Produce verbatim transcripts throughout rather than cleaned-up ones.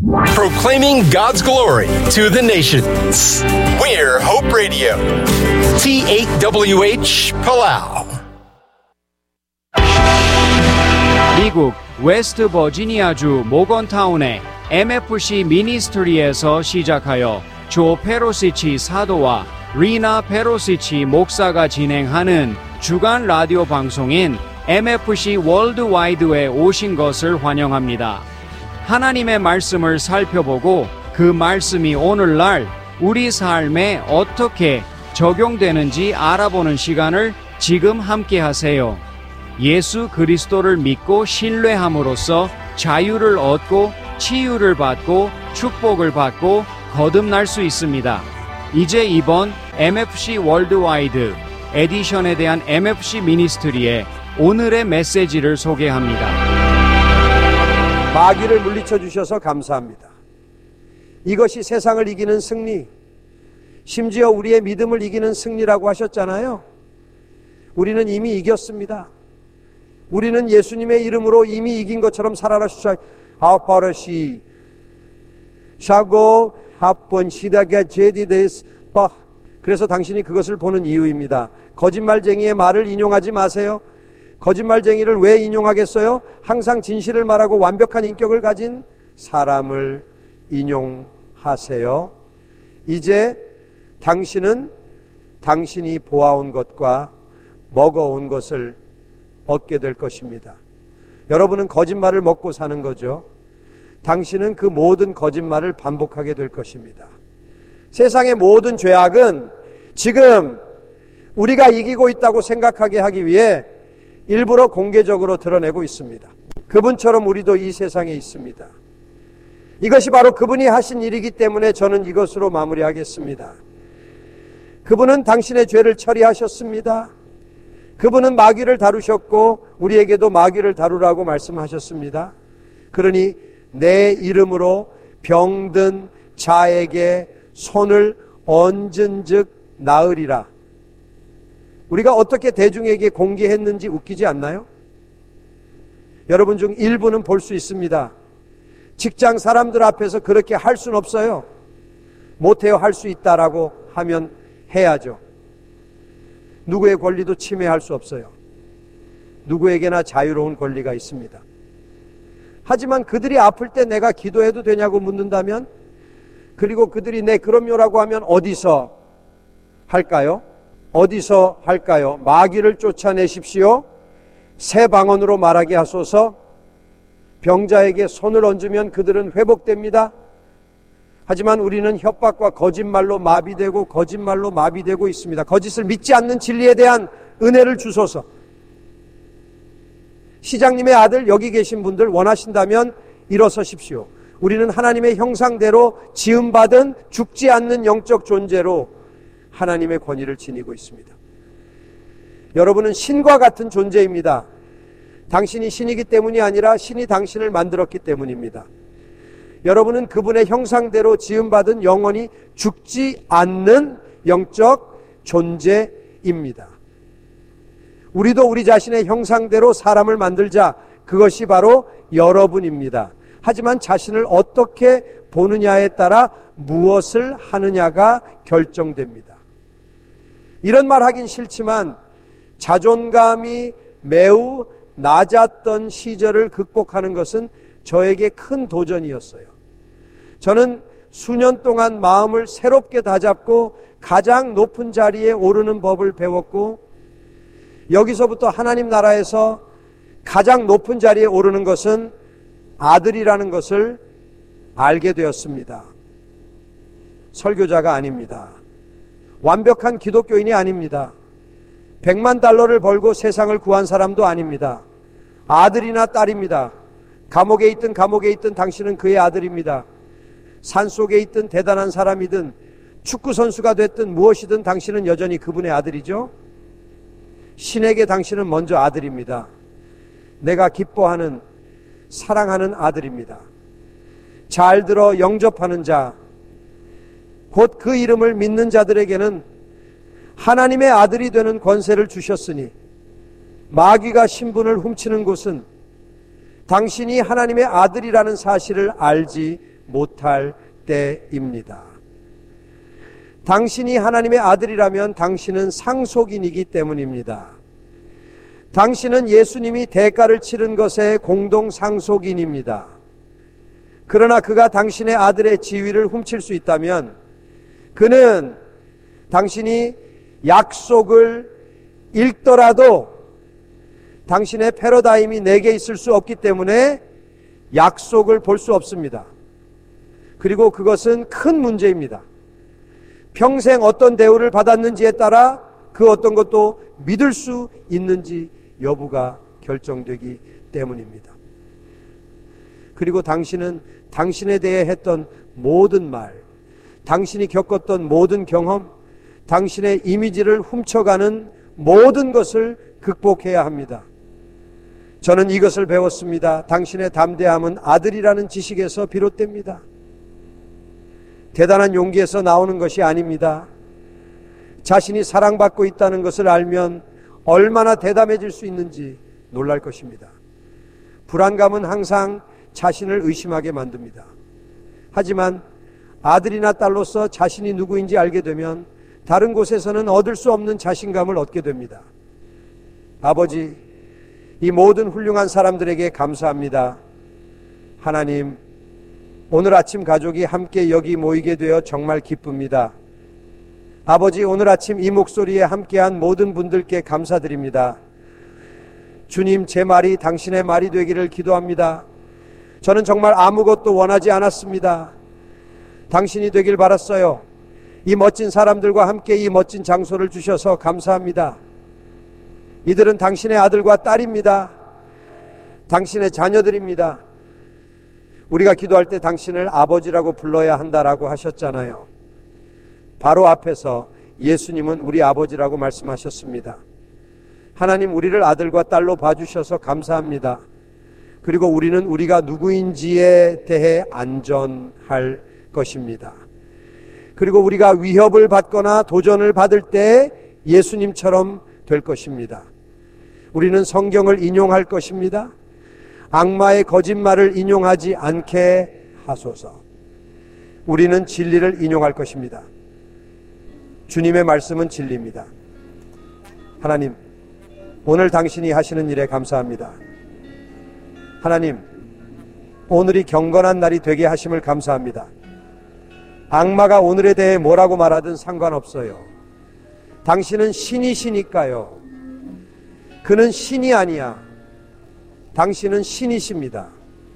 Proclaiming God's glory to the nations. We're Hope Radio. T eight W H Palau. 미국 웨스트 버지니아주 모건타운의 엠에프씨 미니스트리에서 시작하여 조 페로시치 사도와 리나 페로시치 목사가 진행하는 주간 라디오 방송인 엠에프씨 월드와이드에 오신 것을 환영합니다. 하나님의 말씀을 살펴보고 그 말씀이 오늘날 우리 삶에 어떻게 적용되는지 알아보는 시간을 지금 함께 하세요. 예수 그리스도를 믿고 신뢰함으로써 자유를 얻고 치유를 받고 축복을 받고 거듭날 수 있습니다. 이제 이번 엠에프씨 월드와이드 에디션에 대한 엠에프씨 미니스트리의 오늘의 메시지를 소개합니다. 마귀를 물리쳐 주셔서 감사합니다. 이것이 세상을 이기는 승리, 심지어 우리의 믿음을 이기는 승리라고 하셨잖아요. 우리는 이미 이겼습니다. 우리는 예수님의 이름으로 이미 이긴 것처럼 살아라. 아파르시 샤고 합본 시다가 제디데스 바. 그래서 당신이 그것을 보는 이유입니다. 거짓말쟁이의 말을 인용하지 마세요. 거짓말쟁이를 왜 인용하겠어요? 항상 진실을 말하고 완벽한 인격을 가진 사람을 인용하세요. 이제 당신은 당신이 보아온 것과 먹어온 것을 얻게 될 것입니다. 여러분은 거짓말을 먹고 사는 거죠. 당신은 그 모든 거짓말을 반복하게 될 것입니다. 세상의 모든 죄악은 지금 우리가 이기고 있다고 생각하게 하기 위해 일부러 공개적으로 드러내고 있습니다. 그분처럼 우리도 이 세상에 있습니다. 이것이 바로 그분이 하신 일이기 때문에 저는 이것으로 마무리하겠습니다. 그분은 당신의 죄를 처리하셨습니다. 그분은 마귀를 다루셨고 우리에게도 마귀를 다루라고 말씀하셨습니다. 그러니 내 이름으로 병든 자에게 손을 얹은 즉 나으리라. 우리가 어떻게 대중에게 공개했는지 웃기지 않나요? 여러분 중 일부는 볼 수 있습니다. 직장 사람들 앞에서 그렇게 할 수는 없어요. 못해요. 할 수 있다라고 하면 해야죠. 누구의 권리도 침해할 수 없어요. 누구에게나 자유로운 권리가 있습니다. 하지만 그들이 아플 때 내가 기도해도 되냐고 묻는다면, 그리고 그들이 네 그럼요라고 하면 어디서 할까요? 어디서 할까요? 마귀를 쫓아내십시오. 새 방언으로 말하게 하소서. 병자에게 손을 얹으면 그들은 회복됩니다. 하지만 우리는 협박과 거짓말로 마비되고 거짓말로 마비되고 있습니다. 거짓을 믿지 않는 진리에 대한 은혜를 주소서. 시장님의 아들 여기 계신 분들 원하신다면 일어서십시오. 우리는 하나님의 형상대로 지음받은 죽지 않는 영적 존재로 하나님의 권위를 지니고 있습니다. 여러분은 신과 같은 존재입니다. 당신이 신이기 때문이 아니라 신이 당신을 만들었기 때문입니다. 여러분은 그분의 형상대로 지음받은 영원히 죽지 않는 영적 존재입니다. 우리도 우리 자신의 형상대로 사람을 만들자. 그것이 바로 여러분입니다. 하지만 자신을 어떻게 보느냐에 따라 무엇을 하느냐가 결정됩니다. 이런 말 하긴 싫지만 자존감이 매우 낮았던 시절을 극복하는 것은 저에게 큰 도전이었어요. 저는 수년 동안 마음을 새롭게 다잡고 가장 높은 자리에 오르는 법을 배웠고, 여기서부터 하나님 나라에서 가장 높은 자리에 오르는 것은 아들이라는 것을 알게 되었습니다. 설교자가 아닙니다. 완벽한 기독교인이 아닙니다. 백만 달러를 벌고 세상을 구한 사람도 아닙니다. 아들이나 딸입니다. 감옥에 있든 감옥에 있든 당신은 그의 아들입니다. 산속에 있든 대단한 사람이든 축구선수가 됐든 무엇이든 당신은 여전히 그분의 아들이죠. 신에게 당신은 먼저 아들입니다. 내가 기뻐하는 사랑하는 아들입니다. 잘 들어 영접하는 자, 곧 그 이름을 믿는 자들에게는 하나님의 아들이 되는 권세를 주셨으니 마귀가 신분을 훔치는 곳은 당신이 하나님의 아들이라는 사실을 알지 못할 때입니다. 당신이 하나님의 아들이라면 당신은 상속인이기 때문입니다. 당신은 예수님이 대가를 치른 것의 공동 상속인입니다. 그러나 그가 당신의 아들의 지위를 훔칠 수 있다면 그는 당신이 약속을 읽더라도 당신의 패러다임이 내게 있을 수 없기 때문에 약속을 볼 수 없습니다. 그리고 그것은 큰 문제입니다. 평생 어떤 대우를 받았는지에 따라 그 어떤 것도 믿을 수 있는지 여부가 결정되기 때문입니다. 그리고 당신은 당신에 대해 했던 모든 말, 당신이 겪었던 모든 경험, 당신의 이미지를 훔쳐가는 모든 것을 극복해야 합니다. 저는 이것을 배웠습니다. 당신의 담대함은 아들이라는 지식에서 비롯됩니다. 대단한 용기에서 나오는 것이 아닙니다. 자신이 사랑받고 있다는 것을 알면 얼마나 대담해질 수 있는지 놀랄 것입니다. 불안감은 항상 자신을 의심하게 만듭니다. 하지만 아들이나 딸로서 자신이 누구인지 알게 되면 다른 곳에서는 얻을 수 없는 자신감을 얻게 됩니다. 아버지, 이 모든 훌륭한 사람들에게 감사합니다. 하나님, 오늘 아침 가족이 함께 여기 모이게 되어 정말 기쁩니다. 아버지, 오늘 아침 이 목소리에 함께한 모든 분들께 감사드립니다. 주님, 제 말이 당신의 말이 되기를 기도합니다. 저는 정말 아무것도 원하지 않았습니다. 당신이 되길 바랐어요. 이 멋진 사람들과 함께 이 멋진 장소를 주셔서 감사합니다. 이들은 당신의 아들과 딸입니다. 당신의 자녀들입니다. 우리가 기도할 때 당신을 아버지라고 불러야 한다라고 하셨잖아요. 바로 앞에서 예수님은 우리 아버지라고 말씀하셨습니다. 하나님, 우리를 아들과 딸로 봐주셔서 감사합니다. 그리고 우리는 우리가 누구인지에 대해 안전할 것입니다. 그리고 우리가 위협을 받거나 도전을 받을 때 예수님처럼 될 것입니다. 우리는 성경을 인용할 것입니다. 악마의 거짓말을 인용하지 않게 하소서. 우리는 진리를 인용할 것입니다. 주님의 말씀은 진리입니다. 하나님, 오늘 당신이 하시는 일에 감사합니다. 하나님, 오늘이 경건한 날이 되게 하심을 감사합니다. 악마가 오늘에 대해 뭐라고 말하든 상관없어요. 당신은 신이시니까요. 그는 신이 아니야. 당신은 신이십니다.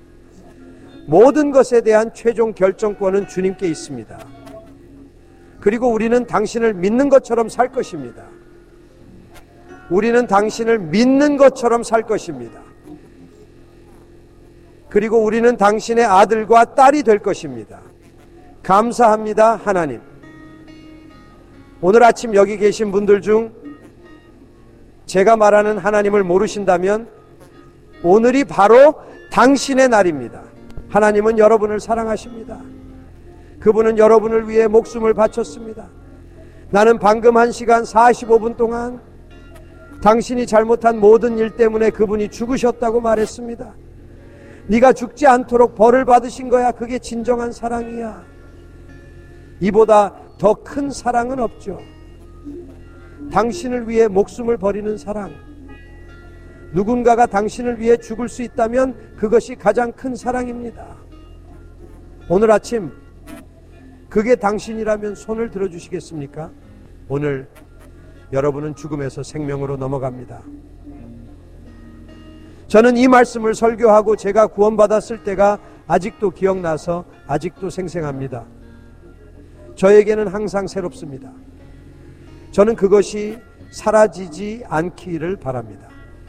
모든 것에 대한 최종 결정권은 주님께 있습니다. 그리고 우리는 당신을 믿는 것처럼 살 것입니다. 우리는 당신을 믿는 것처럼 살 것입니다. 그리고 우리는 당신의 아들과 딸이 될 것입니다. 감사합니다, 하나님. 오늘 아침 여기 계신 분들 중 제가 말하는 하나님을 모르신다면 오늘이 바로 당신의 날입니다. 하나님은 여러분을 사랑하십니다. 그분은 여러분을 위해 목숨을 바쳤습니다. 나는 방금 한 시간 사십오 분 동안 당신이 잘못한 모든 일 때문에 그분이 죽으셨다고 말했습니다. 네가 죽지 않도록 벌을 받으신 거야. 그게 진정한 사랑이야. 이보다 더 큰 사랑은 없죠. 당신을 위해 목숨을 버리는 사랑. 누군가가 당신을 위해 죽을 수 있다면 그것이 가장 큰 사랑입니다. 오늘 아침 그게 당신이라면 손을 들어주시겠습니까? 오늘 여러분은 죽음에서 생명으로 넘어갑니다. 저는 이 말씀을 설교하고 제가 구원받았을 때가 아직도 기억나서 아직도 생생합니다. 저에게는 항상 새롭습니다. 저는 그것이 사라지지 않기를 바랍니다.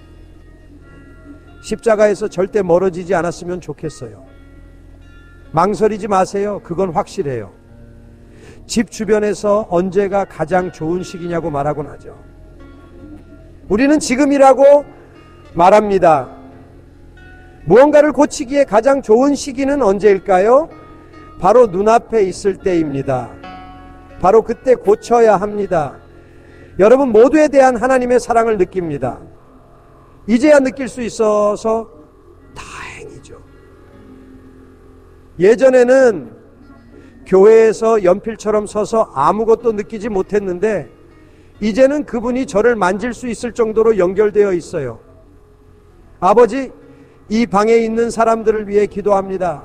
십자가에서 절대 멀어지지 않았으면 좋겠어요. 망설이지 마세요. 그건 확실해요. 집 주변에서 언제가 가장 좋은 시기냐고 말하곤 하죠. 우리는 지금이라고 말합니다. 무언가를 고치기에 가장 좋은 시기는 언제일까요? 바로 눈앞에 있을 때입니다. 바로 그때 고쳐야 합니다. 여러분 모두에 대한 하나님의 사랑을 느낍니다. 이제야 느낄 수 있어서 다행이죠. 예전에는 교회에서 연필처럼 서서 아무것도 느끼지 못했는데 이제는 그분이 저를 만질 수 있을 정도로 연결되어 있어요. 아버지, 이 방에 있는 사람들을 위해 기도합니다.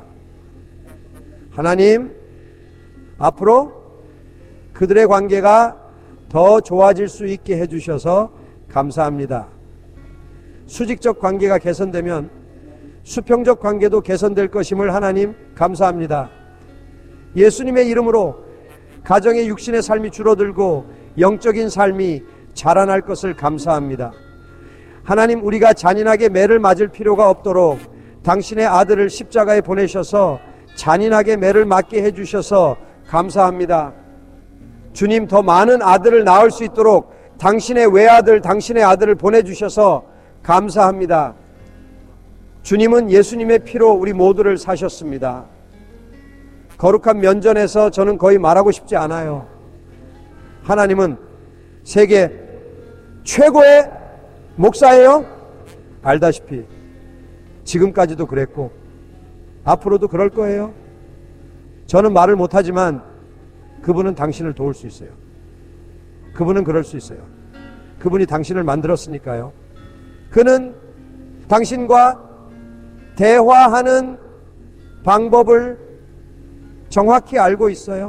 하나님, 앞으로 그들의 관계가 더 좋아질 수 있게 해주셔서 감사합니다. 수직적 관계가 개선되면 수평적 관계도 개선될 것임을 하나님 감사합니다. 예수님의 이름으로 가정의 육신의 삶이 줄어들고 영적인 삶이 자라날 것을 감사합니다. 하나님, 우리가 잔인하게 매를 맞을 필요가 없도록 당신의 아들을 십자가에 보내셔서 잔인하게 매를 맞게 해주셔서 감사합니다. 주님, 더 많은 아들을 낳을 수 있도록 당신의 외아들, 당신의 아들을 보내주셔서 감사합니다. 주님은 예수님의 피로 우리 모두를 사셨습니다. 거룩한 면전에서 저는 거의 말하고 싶지 않아요. 하나님은 세계 최고의 목사예요. 알다시피 지금까지도 그랬고 앞으로도 그럴 거예요. 저는 말을 못하지만 그분은 당신을 도울 수 있어요. 그분은 그럴 수 있어요. 그분이 당신을 만들었으니까요. 그는 당신과 대화하는 방법을 정확히 알고 있어요.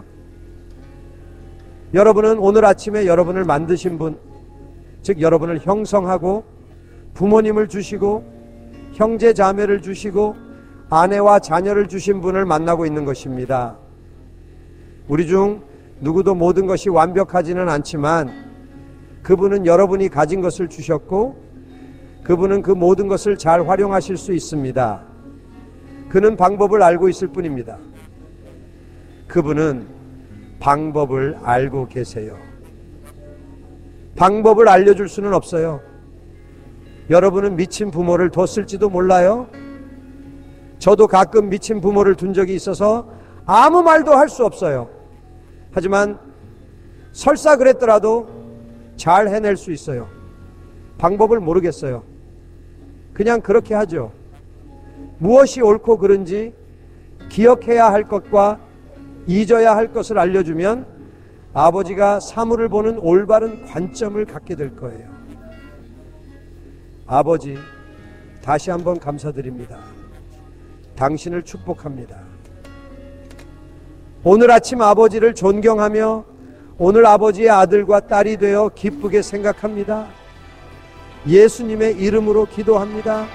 여러분은 오늘 아침에 여러분을 만드신 분, 즉 여러분을 형성하고 부모님을 주시고 형제 자매를 주시고 아내와 자녀를 주신 분을 만나고 있는 것입니다. 우리 중 누구도 모든 것이 완벽하지는 않지만 그분은 여러분이 가진 것을 주셨고 그분은 그 모든 것을 잘 활용하실 수 있습니다. 그는 방법을 알고 있을 뿐입니다. 그분은 방법을 알고 계세요. 방법을 알려줄 수는 없어요. 여러분은 미친 부모를 뒀을지도 몰라요. 저도 가끔 미친 부모를 둔 적이 있어서 아무 말도 할 수 없어요. 하지만 설사 그랬더라도 잘 해낼 수 있어요. 방법을 모르겠어요. 그냥 그렇게 하죠. 무엇이 옳고 그른지 기억해야 할 것과 잊어야 할 것을 알려주면 아버지가 사물을 보는 올바른 관점을 갖게 될 거예요. 아버지, 다시 한번 감사드립니다. 당신을 축복합니다. 오늘 아침 아버지를 존경하며 오늘 아버지의 아들과 딸이 되어 기쁘게 생각합니다. 예수님의 이름으로 기도합니다.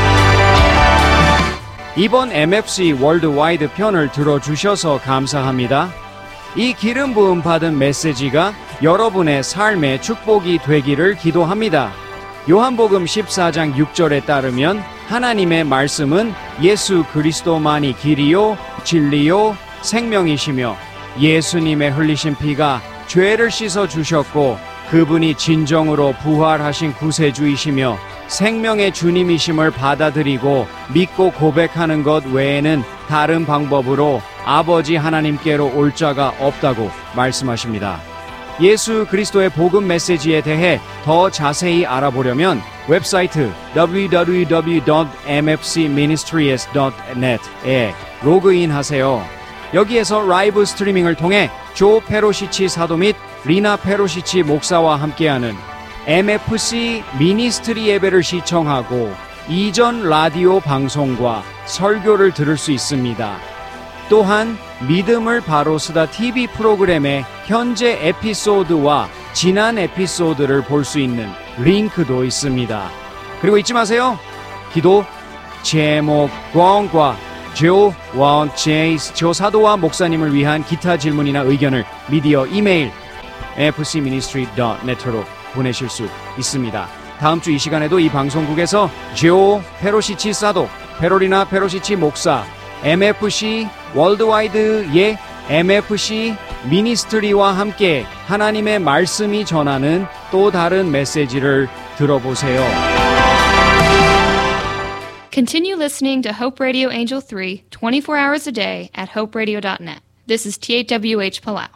이번 엠에프씨 월드와이드 편을 들어주셔서 감사합니다. 이 기름 부음 받은 메시지가 여러분의 삶의 축복이 되기를 기도합니다. 요한복음 십사 장 육 절에 따르면 하나님의 말씀은 예수 그리스도만이 길이요 진리요 생명이시며 예수님의 흘리신 피가 죄를 씻어 주셨고 그분이 진정으로 부활하신 구세주이시며 생명의 주님이심을 받아들이고 믿고 고백하는 것 외에는 다른 방법으로 아버지 하나님께로 올 자가 없다고 말씀하십니다. 예수 그리스도의 복음 메시지에 대해 더 자세히 알아보려면 웹사이트 더블유 더블유 더블유 닷 엠에프씨 미니스트리스 닷 넷에 로그인 하세요. 여기에서 라이브 스트리밍을 통해 조 페로시치 사도 및 리나 페로시치 목사와 함께하는 엠에프씨 미니스트리 예배를 시청하고 이전 라디오 방송과 설교를 들을 수 있습니다. 또한 믿음을 바로 쓰다 티비 프로그램의 현재 에피소드와 지난 에피소드를 볼 수 있는 링크도 있습니다. 그리고 잊지 마세요. 기도 제목과 조 원 제이스 조 사도와 목사님을 위한 기타 질문이나 의견을 미디어 이메일 엠에프씨 미니스트리 닷 넷으로 보내실 수 있습니다. 다음 주 이 시간에도 이 방송국에서 조 페로시치 사도, 페로리나 페로시치 목사, 엠에프씨 월드와이드의 엠에프씨 미니스트리와 함께 하나님의 말씀이 전하는 또 다른 메시지를 들어보세요. Continue listening to Hope Radio Angel three twenty-four hours a day at hope radio dot net. This is T H W H Palau.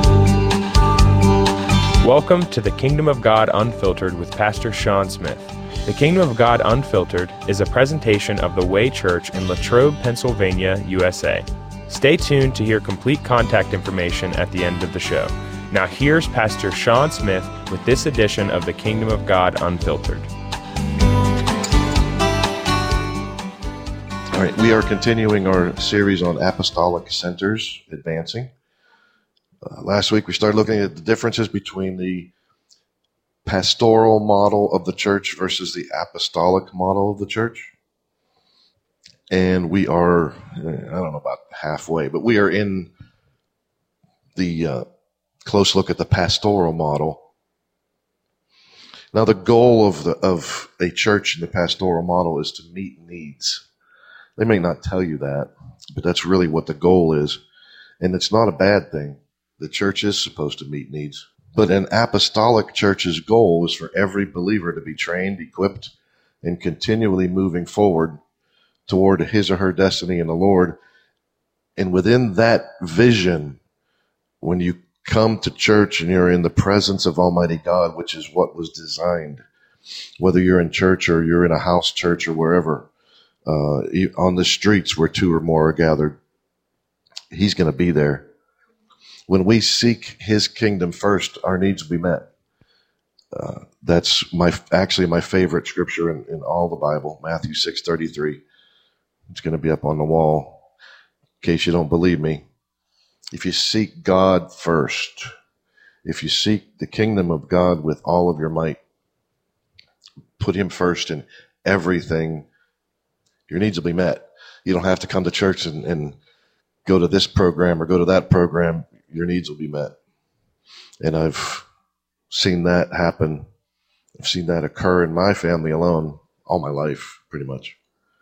Welcome to the Kingdom of God Unfiltered with Pastor Sean Smith. The Kingdom of God Unfiltered is a presentation of the Way Church in Latrobe, Pennsylvania, U S A. Stay tuned to hear complete contact information at the end of the show. Now here's Pastor Sean Smith with this edition of the Kingdom of God Unfiltered. All right, we are continuing our series on apostolic centers, advancing. Uh, last week we started looking at the differences between the pastoral model of the church versus the apostolic model of the church. And we are, I don't know about halfway, but we are in the uh, close look at the pastoral model. Now, the goal of the of a church in the pastoral model is to meet needs. They may not tell you that, but that's really what the goal is. And it's not a bad thing. The church is supposed to meet needs. But an apostolic church's goal is for every believer to be trained, equipped, and continually moving forward toward his or her destiny in the Lord. And within that vision, when you come to church and you're in the presence of Almighty God, which is what was designed, whether you're in church or you're in a house church or wherever, uh, on the streets where two or more are gathered, He's going to be there. When we seek His kingdom first, our needs will be met. Uh, that's my actually my favorite scripture in, in all the Bible, Matthew six thirty-three. It's going to be up on the wall in case you don't believe me. If you seek God first, if you seek the kingdom of God with all of your might, put Him first in everything, your needs will be met. You don't have to come to church and, and go to this program or go to that program. Your needs will be met. And I've seen that happen. I've seen that occur in my family alone all my life, pretty much.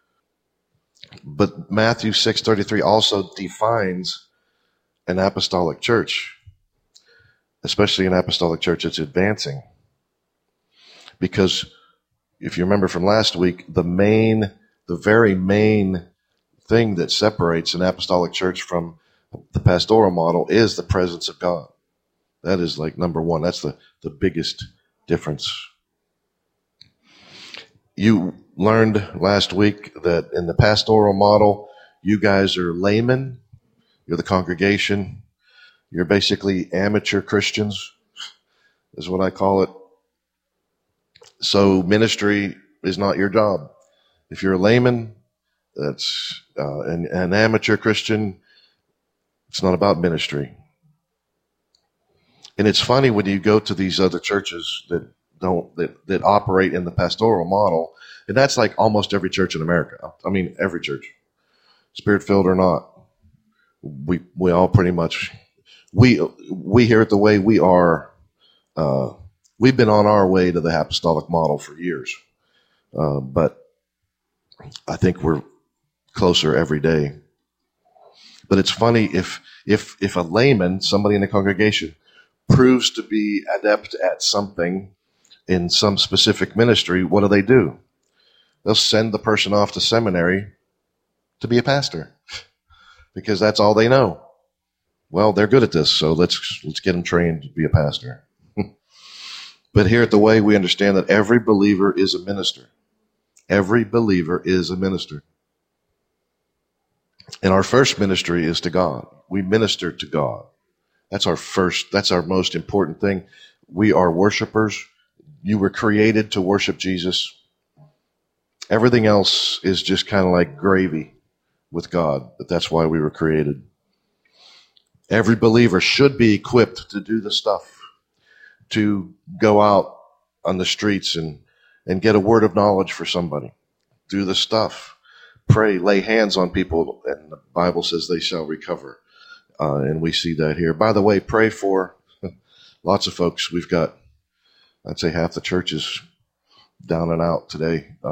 But Matthew six thirty-three also defines an apostolic church, especially an apostolic church that's advancing. Because if you remember from last week, the main, the very main thing that separates an apostolic church from the pastoral model is the presence of God. That is like number one. That's the, the biggest difference. You learned last week that in the pastoral model, you guys are laymen. You're the congregation. You're basically amateur Christians, is what I call it. So ministry is not your job. If you're a layman, that's uh, an, an amateur Christian, it's not about ministry. And it's funny when you go to these other churches that don't that, that operate in the pastoral model, and that's like almost every church in America. I mean, every church, Spirit-filled or not. We we all pretty much we we here at the Way we are. Uh, we've been on our way to the apostolic model for years, uh, but I think we're closer every day. But it's funny if if if a layman, somebody in the congregation, proves to be adept at something in some specific ministry, what do they do? They'll send the person off to seminary to be a pastor because that's all they know. Well, they're good at this, so let's let's get them trained to be a pastor. But here at the Way, we understand that every believer is a minister. Every believer is a minister. And our first ministry is to God. We minister to God. That's our first, that's our most important thing. We are worshipers. You were created to worship Jesus. Everything else is just kind of like gravy with God, but that's why we were created. Every believer should be equipped to do the stuff, to go out on the streets and, and get a word of knowledge for somebody. Do the stuff. Pray, lay hands on people, and the Bible says they shall recover. Uh, and we see that here. By the way, pray for lots of folks. We've got, I'd say half the churches down and out today.